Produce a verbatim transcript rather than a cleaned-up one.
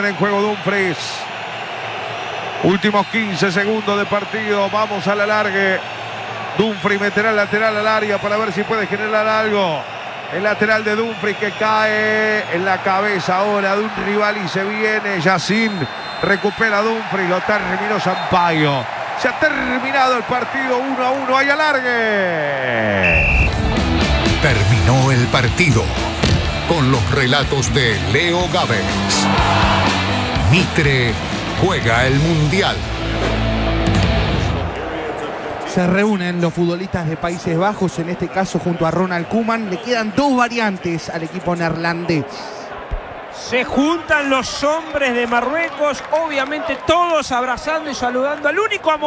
En juego Dumfries. Últimos quince segundos de partido. Vamos a la largue. Dumfries meterá el lateral al área para ver si puede generar algo. El lateral de Dumfries que cae en la cabeza ahora de un rival y se viene. Yacine recupera a Dumfries. Lo terminó Sampaio. Se ha terminado el partido uno a uno. Hay alargue. Terminó el partido con los relatos de Leo Gávez. Mitre juega el Mundial. Se reúnen los futbolistas de Países Bajos, en este caso junto a Ronald Koeman. Le quedan dos variantes al equipo neerlandés. Se juntan los hombres de Marruecos, obviamente todos abrazando y saludando al único amor.